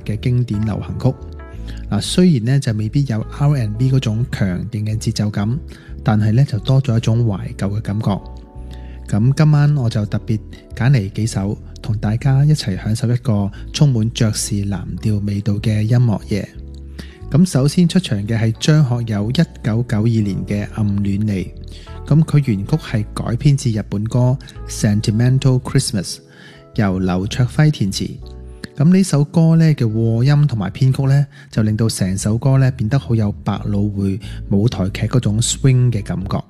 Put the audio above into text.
嘅經典流行曲。雖然咧就未必有 R&B 嗰種強勁嘅節奏感，但係咧就多咗一種懷舊嘅感覺。咁今晚我就特別揀嚟幾首，同大家一齊享受一個充滿爵士藍調味道嘅音樂夜。咁首先出場嘅係張學友1992年嘅《暗戀你》。咁佢原曲係改編自日本歌《Sentimental Christmas》，由劉卓輝填詞。咁呢首歌咧嘅和音同埋編曲咧，就令到成首歌咧變得好有百老匯舞台劇嗰種 swing 嘅感覺。